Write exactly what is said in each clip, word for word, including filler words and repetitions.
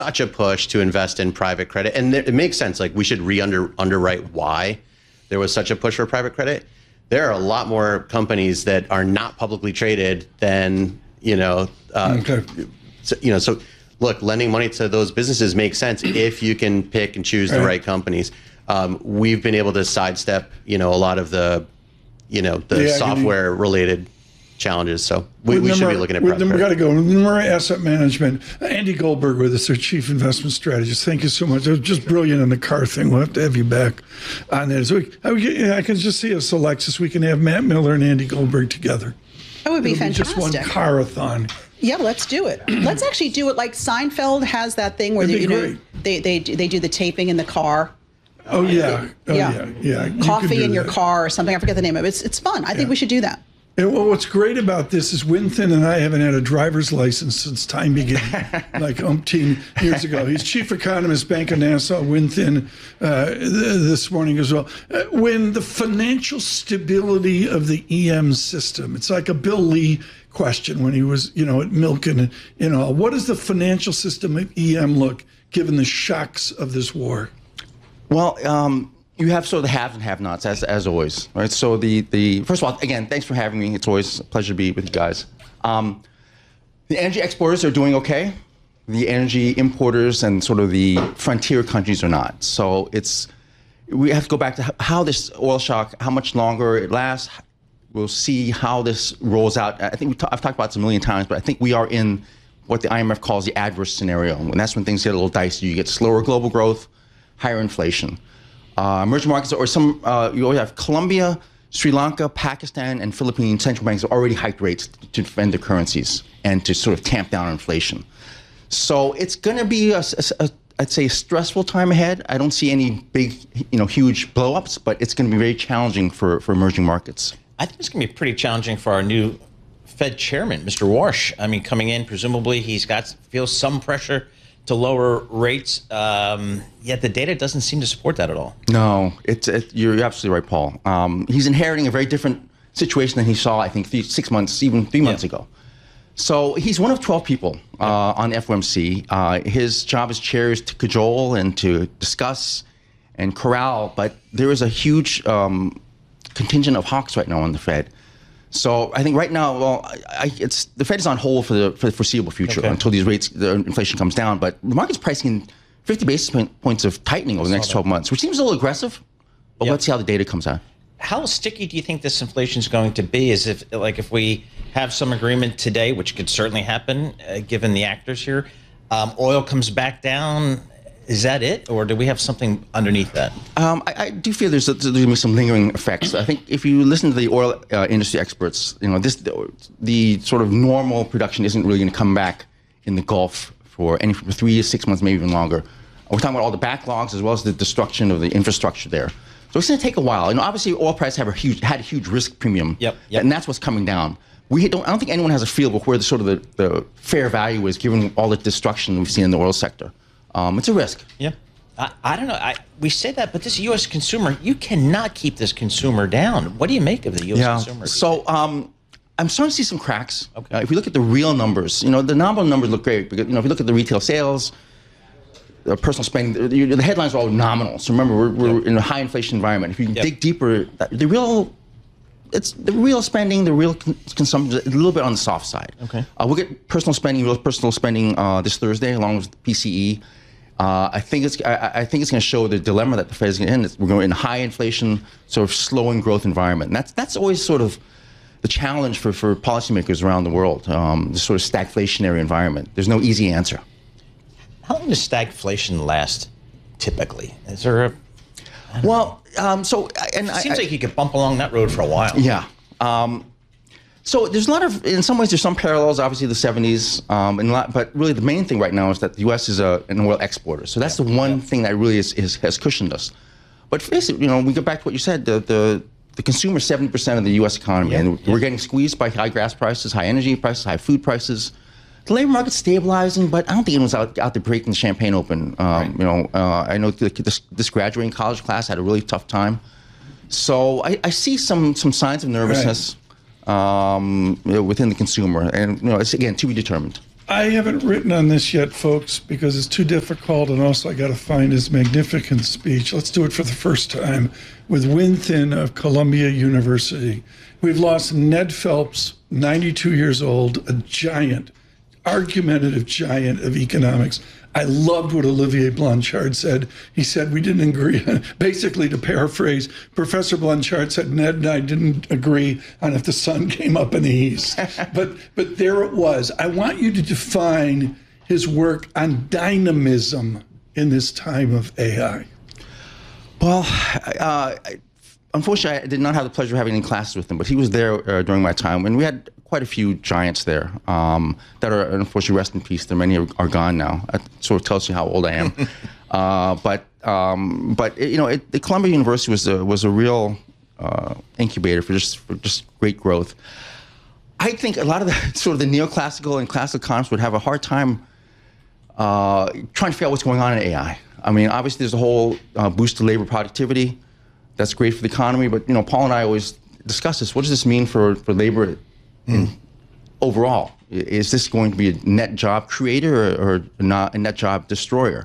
such a push to invest in private credit, and it makes sense. Like we should re-under underwrite why there was such a push for private credit. There are a lot more companies that are not publicly traded than you know. Uh, okay. So, you know, so look, lending money to those businesses makes sense if you can pick and choose the right, right companies. Um, we've been able to sidestep, you know, a lot of the, you know, the yeah, software related challenges. So we, we should be looking at. We got to go. Nomura Asset Management. Andy Goldberg with us, our chief investment strategist. Thank you so much. It was just brilliant on the car thing. We'll have to have you back on that. So we, I, I can just see us, Alexis. We can have Matt Miller and Andy Goldberg together. That would be It'll fantastic. Be just one car-a-thon. Yeah, let's do it. Let's actually do it like Seinfeld has that thing where they, you know, they they do, they do the taping in the car. Oh yeah, oh, yeah, yeah, yeah. Coffee you in your that. car or something. I forget the name of it. It's it's fun. I yeah. think we should do that. And well, what's great about this is Winthin and I haven't had a driver's license since time began, like umpteen years ago. He's chief economist, Bank of Nassau, Winthin, uh, th this morning as well. Uh, when the financial stability of the E M system, it's like a Bill Lee question when he was, you know, at Milken, you know, what does the financial system of E M look given the shocks of this war? Well, um, you have sort of the haves and have-nots, as, as always, right? So the, the, first of all, again, thanks for having me. It's always a pleasure to be with you guys. Um, the energy exporters are doing okay. The energy importers and sort of the frontier countries are not. So it's, we have to go back to how this oil shock, how much longer it lasts. We'll see how this rolls out. I think we I've talked about this a million times, but I think we are in what the I M F calls the adverse scenario. And that's when things get a little dicey. You get slower global growth, higher inflation. Uh, emerging markets, or some, uh, you always have Colombia, Sri Lanka, Pakistan, and Philippine central banks have already hiked rates to defend their currencies and to sort of tamp down inflation. So it's going to be, a, a, a, I'd say, a stressful time ahead. I don't see any big, you know, huge blow-ups, but it's going to be very challenging for, for emerging markets. I think it's going to be pretty challenging for our new Fed chairman, Mister Warsh. I mean, coming in, presumably he's got feels some pressure to lower rates, um, yet the data doesn't seem to support that at all. No, it's, it, you're absolutely right, Paul. Um, he's inheriting a very different situation than he saw, I think, three, six months, even three months yeah. ago. So he's one of twelve people uh, yeah. on F O M C. Uh, his job as chair is to cajole and to discuss and corral, but there is a huge um, contingent of hawks right now on the Fed. So I think right now, well, I, it's the Fed is on hold for the for the foreseeable future okay. until these rates, the inflation comes down. But the market's pricing in fifty basis points of tightening over the next twelve months, which seems a little aggressive. But yep. let's see how the data comes out. How sticky do you think this inflation is going to be? Is if like if we have some agreement today, which could certainly happen uh, given the actors here, um, oil comes back down. Is that it, or do we have something underneath that? Um, I, I do feel there's, there's going to be some lingering effects. I think if you listen to the oil uh, industry experts, you know, this the, the sort of normal production isn't really going to come back in the Gulf for any for three to six months, maybe even longer. We're talking about all the backlogs as well as the destruction of the infrastructure there. So it's going to take a while. You know, obviously, oil prices have a huge had a huge risk premium, yep, yep. and that's what's coming down. We don't. I don't think anyone has a feel of where the sort of the, the fair value is given all the destruction we've seen in the oil sector. Um, it's a risk. Yeah. I, I don't know. I, we say that, but this U S consumer, you cannot keep this consumer down. What do you make of the U S yeah. consumer? So um, I'm starting to see some cracks. Okay. Uh, if we look at the real numbers, you know, the nominal numbers look great. Because, you know, if you look at the retail sales, the personal spending, the, the headlines are all nominal. So remember, we're, we're yep. in a high inflation environment. If you can yep. dig deeper, the real, it's the real spending, the real con consumption is a little bit on the soft side. Okay. Uh, we'll get personal spending, real personal spending uh, this Thursday, along with P C E. Uh, I think it's I, I think it's going to show the dilemma that the Fed is going to end. We're going in a high inflation, sort of slowing growth environment. And that's that's always sort of the challenge for for policymakers around the world. Um, this sort of stagflationary environment. There's no easy answer. How long does stagflation last? Typically, is there a? Well, um, so and it seems I, like you could bump along that road for a while. Yeah. Um, So there's a lot of, in some ways, there's some parallels, obviously, the seventies, um, and a lot, but really the main thing right now is that the U S is a, an oil exporter. So that's the one yeah. thing that really is, is, has cushioned us. But face it, you know, we go back to what you said, the, the, the consumer is seventy percent of the U S economy, yeah. and yeah. we're getting squeezed by high gas prices, high energy prices, high food prices. The labor market's stabilizing, but I don't think anyone's out, out there breaking the champagne open. Um, right. You know, uh, I know this, this graduating college class had a really tough time. So I, I see some, some signs of nervousness. Right. Um, you know, within the consumer, and you know, it's again to be determined. I haven't written on this yet, folks, because it's too difficult, and also I got to find his magnificent speech. Let's do it for the first time with Win Thin of Columbia University. We've lost Ned Phelps, ninety-two years old, a giant, argumentative giant of economics. I loved what Olivier Blanchard said. He said we didn't agree. Basically, to paraphrase, Professor Blanchard said Ned and I didn't agree on if the sun came up in the east. but but there it was. I want you to define his work on dynamism in this time of A I. Well, uh, unfortunately, I did not have the pleasure of having any classes with him, but he was there uh, during my time, and we had quite a few giants there um, that are, unfortunately, rest in peace. There many are, are gone now. That sort of tells you how old I am. uh, but um, but you know, it, the Columbia University was a, was a real uh, incubator for just for just great growth. I think a lot of the sort of the neoclassical and classical economists would have a hard time uh, trying to figure out what's going on in A I. I mean, obviously, there's a whole uh, boost to labor productivity. That's great for the economy. But you know, Paul and I always discuss this. What does this mean for for labor? Mm. Overall, is this going to be a net job creator or, or not a net job destroyer?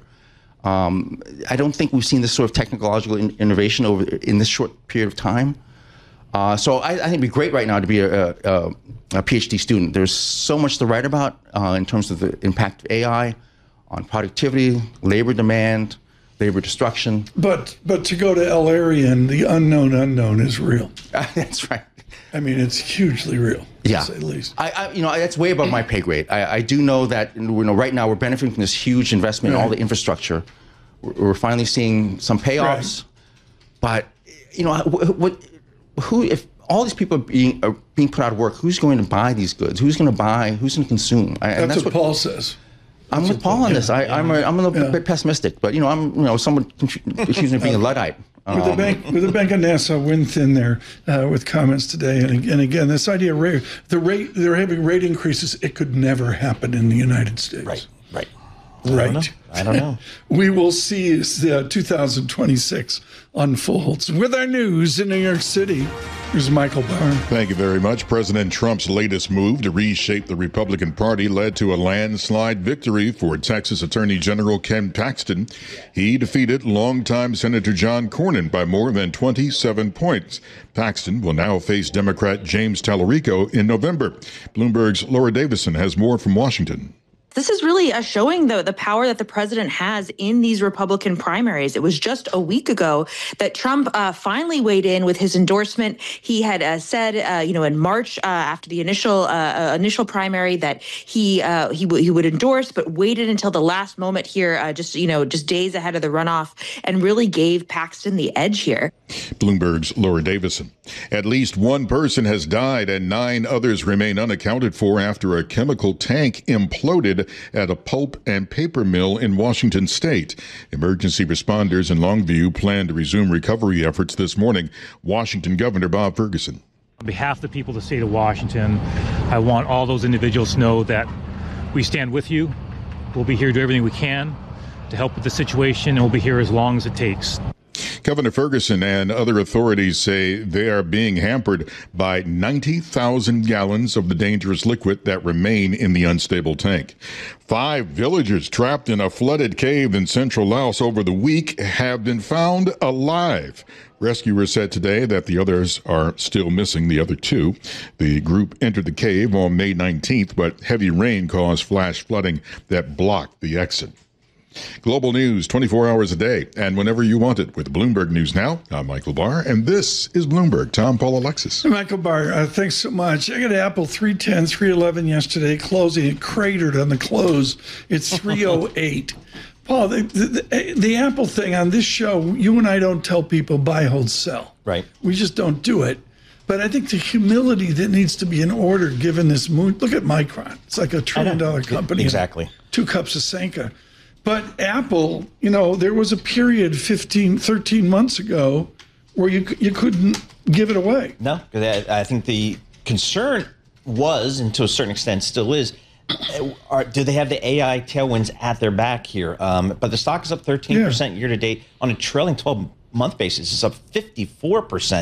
Um, I don't think we've seen this sort of technological in, innovation over in this short period of time. Uh, so I, I think it'd be great right now to be a, a, a PhD student. There's so much to write about uh, in terms of the impact of A I on productivity, labor demand, labor destruction. But but to go to El Arian, the unknown unknown is real. That's right. I mean, it's hugely real, yeah. to say the least. I, I, you know, that's way above my pay grade. I, I do know that, you know, right now we're benefiting from this huge investment right. in all the infrastructure. We're, we're finally seeing some payoffs, right. but you know, what, who, if all these people are being are being put out of work, who's going to buy these goods? Who's going to buy? Who's going to consume? I, that's, and that's what, what Paul says. I'm that's with Paul on yeah, this. I, yeah. I'm a, I'm a little yeah. bit pessimistic, but you know, I'm you know, someone accused me of being a Luddite. With the bank, with the Bank of Nassau, Win Thin there uh, with comments today, and, and again, this idea of rate, the rate they're having rate increases. It could never happen in the United States. Right, right, right. I don't know. I don't know. We will see as uh, two thousand twenty-six unfolds. With our news in New York City, here's Michael Barr. Thank you very much. President Trump's latest move to reshape the Republican Party led to a landslide victory for Texas Attorney General Ken Paxton. He defeated longtime Senator John Cornyn by more than twenty-seven points. Paxton will now face Democrat James Tallarico in November. Bloomberg's Laura Davison has more from Washington. This is really a showing, though, the power that the president has in these Republican primaries. It was just a week ago that Trump uh, finally weighed in with his endorsement. He had uh, said, uh, you know, in March uh, after the initial uh, initial primary that he uh, he, w- he would endorse, but waited until the last moment here, uh, just, you know, just days ahead of the runoff, and really gave Paxton the edge here. Bloomberg's Laura Davison. At least one person has died and nine others remain unaccounted for after a chemical tank imploded at a pulp and paper mill in Washington state. Emergency responders in Longview plan to resume recovery efforts this morning. Washington Governor Bob Ferguson. On behalf of the people of the state of Washington, I want all those individuals to know that we stand with you. We'll be here to do everything we can to help with the situation, and we'll be here as long as it takes. Governor Ferguson and other authorities say they are being hampered by ninety thousand gallons of the dangerous liquid that remain in the unstable tank. Five villagers trapped in a flooded cave in central Laos over the week have been found alive. Rescuers said today that the others are still missing, the other two. The group entered the cave on May nineteenth, but heavy rain caused flash flooding that blocked the exit. Global news twenty-four hours a day and whenever you want it with Bloomberg News Now. I'm Michael Barr, and this is Bloomberg. Tom, Paul, Alexis. Michael Barr, uh, thanks so much. I got Apple three ten, three eleven yesterday, closing. It cratered on the close. It's three oh eight. Paul, the, the, the Apple thing on this show, you and I don't tell people buy, hold, sell. Right. We just don't do it. But I think the humility that needs to be in order given this moon. Look at Micron. It's like a trillion dollar company. Exactly. Two cups of Sanka. But Apple, you know, there was a period fifteen, thirteen months ago where you you couldn't give it away. No, because I, I think the concern was, and to a certain extent still is, are, do they have the A I tailwinds at their back here? Um, but the stock is up thirteen percent yeah. year to date. On a trailing twelve month basis, it's up fifty-four percent.